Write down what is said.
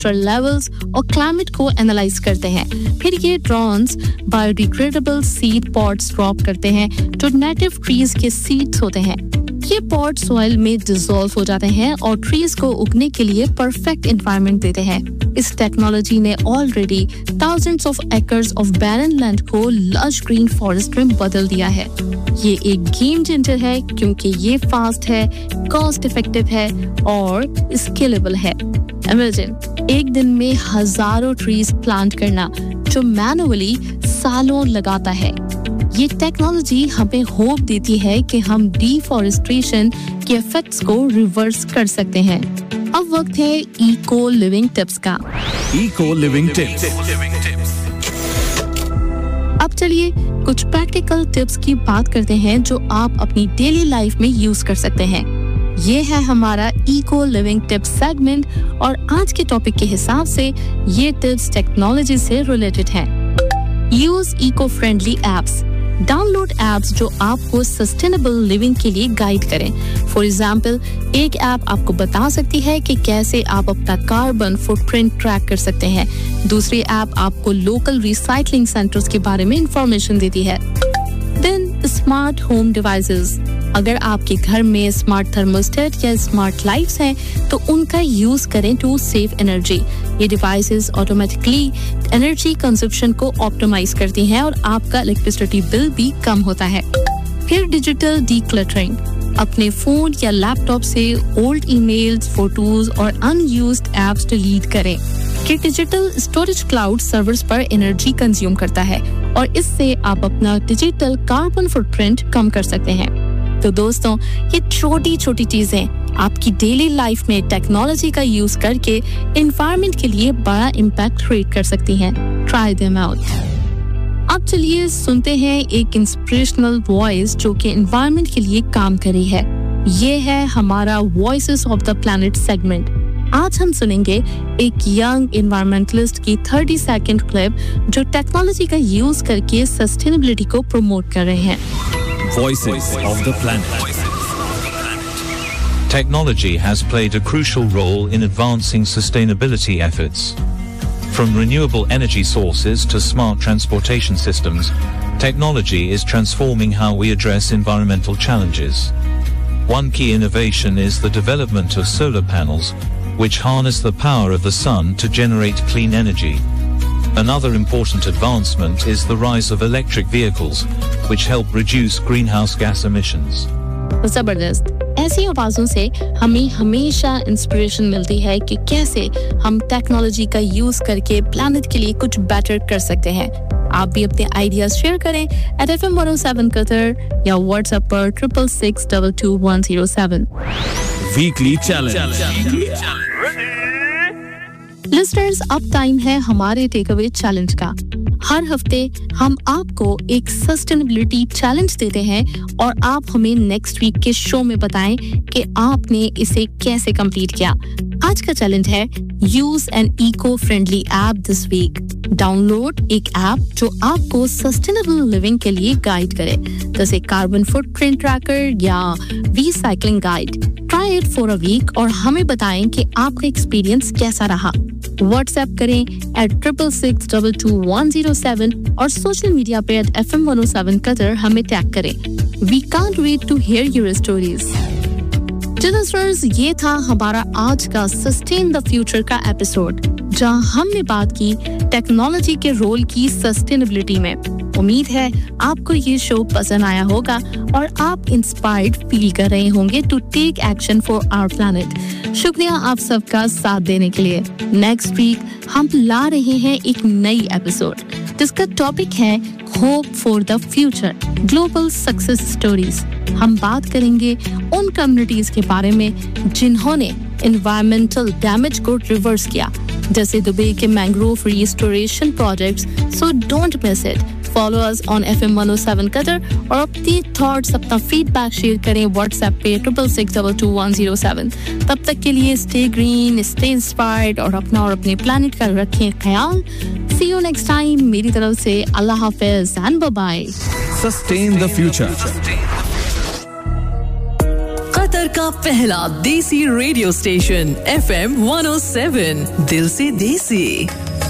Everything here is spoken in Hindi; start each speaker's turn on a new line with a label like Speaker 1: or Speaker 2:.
Speaker 1: मॉइस्चर लेवल्स और क्लाइमेट को एनालाइज करते हैं। फिर ये drones biodegradable seed pods drop करते हैं जो नेटिव ट्रीज के सीड्स होते हैं। ये पॉड सॉइल में डिसॉल्व हो जाते हैं और ट्रीज को उगने के लिए परफेक्ट एनवायरनमेंट देते हैं। इस टेक्नोलॉजी ने already thousands of acres of barren land को lush green forest में बदल दिया है। ये एक गेम चेंजर है क्योंकि ये फास्ट है, कॉस्ट इफेक्टिव है और स्केलेबल है। इमेजिन एक दिन में हजारों ट्रीज प्लांट करना जो मैनुअली सालों लगाता है। ये टेक्नोलॉजी हमें होप देती है कि हम डिफॉरेस्टेशन के इफेक्ट्स को रिवर्स कर सकते हैं। अब वक्त है इको लिविंग टिप्स का।
Speaker 2: Eco living tips.
Speaker 1: अब चलिए कुछ प्रैक्टिकल टिप्स की बात करते हैं जो आप अपनी डेली लाइफ में यूज कर सकते हैं। ये है हमारा इको लिविंग टिप्स सेगमेंट और आज के टॉपिक के हिसाब से ये टिप्स टेक्नोलॉजी से रिलेटेड हैं। Use eco friendly apps. Download apps जो आपको सस्टेनेबल लिविंग के लिए गाइड करें। फॉर एग्जाम्पल, एक ऐप आपको बता सकती है कि कैसे आप अपना कार्बन फुटप्रिंट ट्रैक कर सकते हैं। दूसरी ऐप आपको लोकल रिसाइकलिंग सेंटर्स के बारे में इंफॉर्मेशन देती है। Then smart home devices. अगर आपके घर में स्मार्ट थर्मोस्टेट या स्मार्ट लाइट्स हैं तो उनका यूज करें टू सेव एनर्जी। ये डिवाइसेस ऑटोमेटिकली एनर्जी कंजप्शन को ऑप्टिमाइज करती हैं और आपका इलेक्ट्रिसिटी बिल भी कम होता है। फिर डिजिटल डीक्लटरिंग। अपने फोन या लैपटॉप से ओल्ड ईमेल्स, फोटोज और अनयूज्ड एप्स डिलीट करें कि डिजिटल स्टोरेज क्लाउड सर्वर्स पर एनर्जी कंज्यूम करता है और इससे आप अपना डिजिटल कार्बन फुटप्रिंट कम कर सकते हैं। तो दोस्तों, ये छोटी छोटी चीजें आपकी डेली लाइफ में टेक्नोलॉजी का यूज करके एनवायरनमेंट के लिए बड़ा इम्पैक्ट क्रिएट कर सकती हैं। Try them out. अब चलिए सुनते हैं एक इंस्पिरेशनल वॉइस जो कि एनवायरनमेंट के लिए काम कर रही है। ये है हमारा voices of the planet segment. आज हम सुनेंगे एक यंग एनवायरमेंटलिस्ट की 30 सेकंड क्लिप जो टेक्नोलॉजी का यूज करके सस्टेनेबिलिटी को प्रमोट कर रहे हैं।
Speaker 2: Voices of the Planet.
Speaker 3: Technology has played a crucial role in advancing sustainability efforts. From renewable energy sources to smart transportation systems, technology is transforming how we address environmental challenges. One key innovation is the development of solar panels, which harness the power of the sun to generate clean energy. Another important advancement is the rise of electric vehicles, which help reduce greenhouse gas emissions.
Speaker 1: जबरदस्त। ऐसी आवाजों से हमें हमेशा इंस्पिरेशन मिलती है कि कैसे हम टेक्नोलॉजी का यूज करके प्लैनेट के लिए कुछ बेटर कर सकते हैं। आप भी अपने आइडियाज शेयर करें @FM 107 कतर या व्हाट्सएप पर 66222107।
Speaker 2: Weekly challenge.
Speaker 1: लिस्टनर्स, अब टाइम है हमारे टेक अवे चैलेंज का। हर हफ्ते हम आपको एक सस्टेनेबिलिटी चैलेंज देते हैं और आप हमें नेक्स्ट वीक के शो में बताएं कि आपने इसे कैसे कंप्लीट किया। आज का चैलेंज है use N eco friendly app this week. Download एक ऐप जो आपको सस्टेनेबल लिविंग के लिए गाइड करे, जैसे कार्बन फुटप्रिंट ट्रैकर या recycling guide. Try it for a week और हमें बताएं कि आपका एक्सपीरियंस कैसा रहा। व्हाट्सएप करें @66222107 और सोशल मीडिया पे @FM 107 कतर हमें टैग करें। We can't wait to here your stories. Listeners, ये था हमारा आज का सस्टेन द फ्यूचर का एपिसोड, जहां हमने बात की टेक्नोलॉजी के रोल की सस्टेनेबिलिटी में। उम्मीद है आपको ये शो पसंद आया होगा और आप इंस्पायर्ड फील कर रहे होंगे to take action for our planet. शुक्रिया आप सबका साथ देने के लिए। नेक्स्ट वीक हम ला रहे हैं एक नई एपिसोड जिसका टॉपिक है hope for the future, global success stories. हम बात करेंगे उन कम्युनिटीज के बारे में जिन्होंने एनवायरमेंटल डैमेज को रिवर्स किया, जैसे दुबई के mangrove restoration projects. So don't miss it. Follow us on FM 107 Qatar और अपनी थॉट्स, अपना फीडबैक शेयर करें व्हाट्सएप पे 66222107। तब तक के लिए स्टे ग्रीन, स्टे इंस्पायर्ड और अपना और अपने प्लैनेट का रखें ख्याल। सी यू नेक्स्ट टाइम। मेरी तरफ से अल्लाह हाफिज and bye bye.
Speaker 2: Sustain the future.
Speaker 4: Qatar का पहला देसी रेडियो स्टेशन FM 107 दिल से देसी।